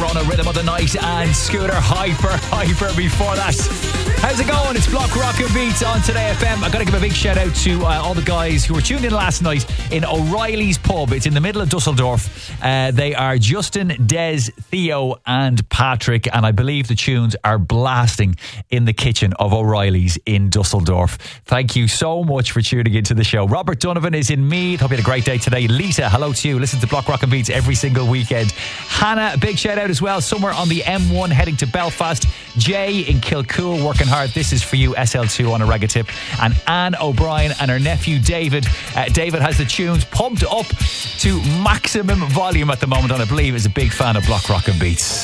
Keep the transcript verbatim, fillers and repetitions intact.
Verona, Rhythm of the Night, and Scooter Hyper Hyper before that. How's it going? It's Block Rockin' Beats on Today F M. I've got to give a big shout out to uh, all the guys who were tuned in last night in O'Reilly's Pub. It's in the middle of Dusseldorf. Uh, they are Justin, Des, Theo and Patrick, and I believe the tunes are blasting in the kitchen of O'Reilly's in Dusseldorf. Thank you so much for tuning into the show. Robert Donovan is in Meath. Hope you had a great day today. Lisa, hello to you. Listen to Block Rockin' Beats every single weekend. Hannah, a big shout out as well. Somewhere on the M one heading to Belfast. Jay in Kilcool working hard. This is for you, S L two on a reggae tip. And Anne O'Brien and her nephew David. Uh, David has the tunes pumped up to maximum volume at the moment, and I believe is a big fan of Block Rockin' Beats.